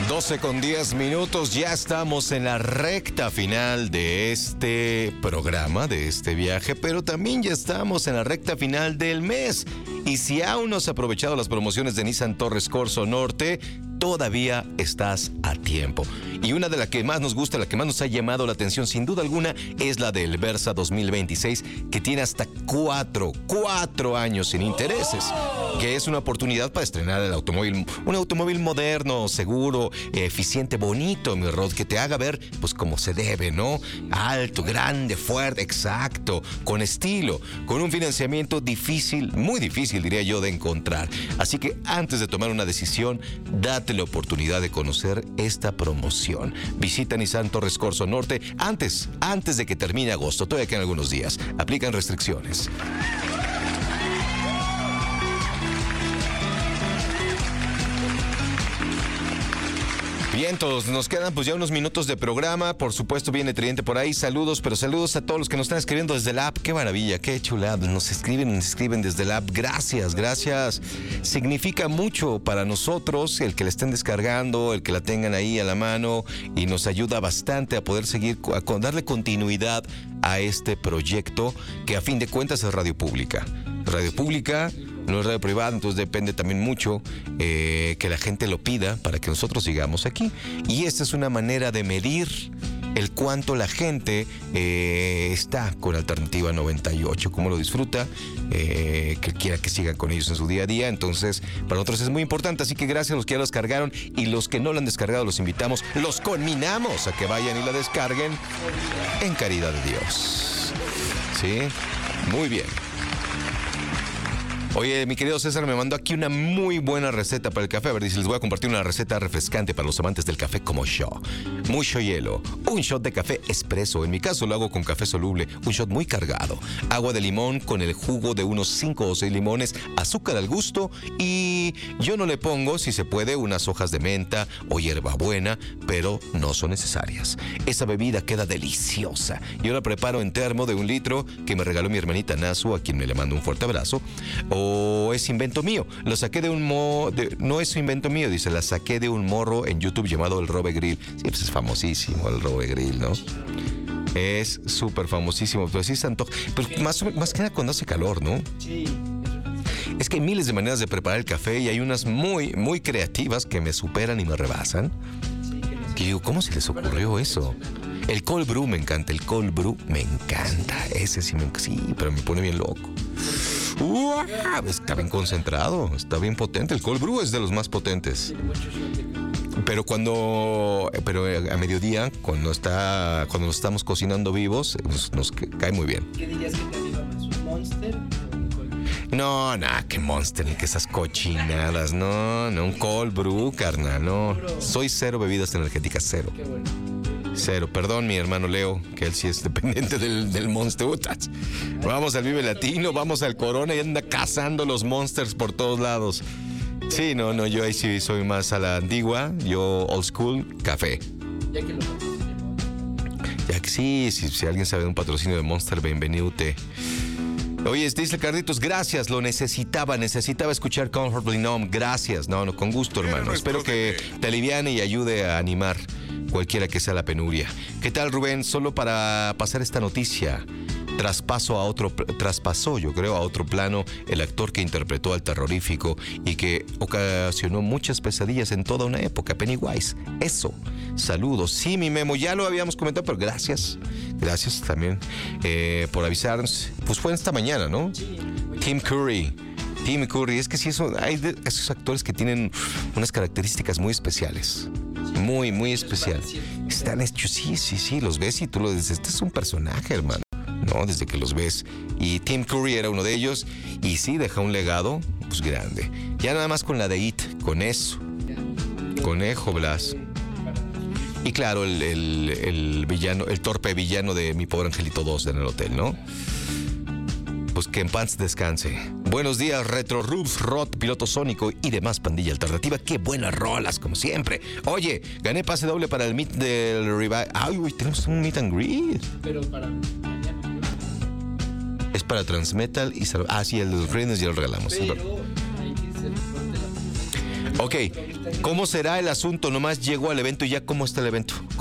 12:10, ya estamos en la recta final de este programa, de este viaje, pero también ya estamos en la recta final del mes. Y si aún no has aprovechado las promociones de Nissan Torres Corso Norte, todavía estás a tiempo. Y una de las que más nos gusta, la que más nos ha llamado la atención sin duda alguna, es la del Versa 2026, que tiene hasta cuatro años sin intereses, que es una oportunidad para estrenar el automóvil, un automóvil moderno, seguro, eficiente, bonito, mi Rod, que te haga ver pues como se debe, ¿no? Alto, grande, fuerte, exacto, con estilo, con un financiamiento difícil, muy difícil diría yo de encontrar. Así que antes de tomar una decisión, date la oportunidad de conocer esta promoción. Visita Nissan Torres Corso Norte antes de que termine agosto. Todavía quedan algunos días. Aplican restricciones. Vientos, nos quedan pues ya unos minutos de programa. Por supuesto viene Tridente por ahí. Saludos, pero saludos a todos los que nos están escribiendo desde la app. Qué maravilla, qué chulada. Nos escriben desde la app. Gracias. Significa mucho para nosotros el que la estén descargando, el que la tengan ahí a la mano, y nos ayuda bastante a poder seguir, a darle continuidad a este proyecto que a fin de cuentas es radio pública. Radio pública, no es radio privada, entonces depende también mucho que la gente lo pida para que nosotros sigamos aquí. Y esta es una manera de medir el cuánto la gente está con Alternativa 98, cómo lo disfruta, que quiera que sigan con ellos en su día a día. Entonces, para nosotros es muy importante, así que gracias a los que ya lo descargaron, y los que no lo han descargado los invitamos, los conminamos a que vayan y la descarguen en caridad de Dios. ¿Sí? Muy bien. Oye, mi querido César me mandó aquí una muy buena receta para el café. A ver, dice, les voy a compartir una receta refrescante para los amantes del café como yo. Mucho hielo, un shot de café expreso. En mi caso lo hago con café soluble, un shot muy cargado. Agua de limón con el jugo de unos 5 o 6 limones, azúcar al gusto, y yo no le pongo, si se puede, unas hojas de menta o hierbabuena, pero no son necesarias. Esa bebida queda deliciosa. Yo la preparo en termo de 1 litro que me regaló mi hermanita Nasu, a quien me le mando un fuerte abrazo. O es invento mío. Lo saqué de un no es invento mío, dice, la saqué de un morro en YouTube llamado El Robe Grill. Sí, pues es famosísimo el Robe Grill, ¿no? Es súper famosísimo, pero sí se antoja. Pero más que nada cuando hace calor, ¿no? Sí. Es que hay miles de maneras de preparar el café y hay unas muy, muy creativas que me superan y me rebasan. Que digo, ¿cómo se les ocurrió eso? El cold brew me encanta, Ese sí, sí, pero me pone bien loco. Está bien concentrado, está bien potente. El cold brew es de los más potentes. Pero a mediodía, cuando nos estamos cocinando vivos, nos cae muy bien. ¿Qué dirías que te ayuda más? ¿Un Monster o un cold brew? No, que Monster, ni que esas cochinadas. No, un cold brew, carnal, no. Soy cero bebidas energéticas, cero. Qué bueno. Cero, perdón, mi hermano Leo, que él sí es dependiente del Monster. Vamos al Vive Latino, vamos al Corona y anda cazando los Monsters por todos lados. Sí, no, yo ahí sí soy más a la antigua, yo old school, café. Ya que lo Ya que sí, si alguien sabe de un patrocinio de Monster, bienvenido. Oye, dice Carlitos, gracias, lo necesitaba escuchar Comfortably Numb, gracias. No, con gusto, hermano. Espero que te aliviane y ayude a animar cualquiera que sea la penuria. ¿Qué tal, Rubén? Solo para pasar esta noticia. Traspasó, yo creo, a otro plano el actor que interpretó al terrorífico y que ocasionó muchas pesadillas en toda una época, Pennywise. Eso. Saludos. Sí, mi Memo, ya lo habíamos comentado, pero gracias también por avisarnos. Pues fue esta mañana, ¿no? Sí. Tim Curry, es que sí, hay de esos actores que tienen unas características muy especiales. Muy, muy especial. Están hechos, sí, los ves y tú lo dices, este es un personaje, hermano, ¿no? Desde que los ves. Y Tim Curry era uno de ellos, y sí, deja un legado, pues grande. Ya nada más con la de It, con eso. Conejo Blas. Y claro, el villano, el torpe villano de Mi Pobre Angelito 2 en el hotel, ¿no? Pues que en paz descanse. Buenos días, Retro Rubs, Rod, Piloto Sónico y demás pandilla alternativa. Qué buenas rolas, como siempre. Oye, gané pase doble para el meet del Revive. Ay, uy, tenemos un meet and greet. Pero para mañana. Es para Transmetal y sí, el de los Reines ya lo regalamos. Pero hay que ser fuerte la Ok, ¿cómo será el asunto? Nomás llego al evento y ya, ¿cómo está el evento?